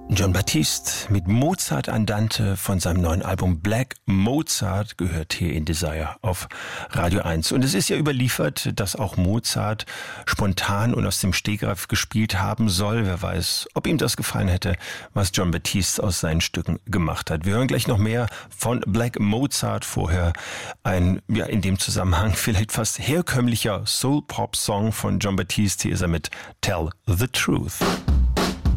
Jon Batiste mit Mozart Andante von seinem neuen Album Black Mozart gehört hier in Desire auf Radio 1. Und es ist ja überliefert, dass auch Mozart spontan und aus dem Stegreif gespielt haben soll. Wer weiß, ob ihm das gefallen hätte, was Jon Batiste aus seinen Stücken gemacht hat. Wir hören gleich noch mehr von Black Mozart. Vorher ein, ja, in dem Zusammenhang vielleicht fast herkömmlicher Soul-Pop-Song von Jon Batiste. Hier ist er mit Tell the Truth.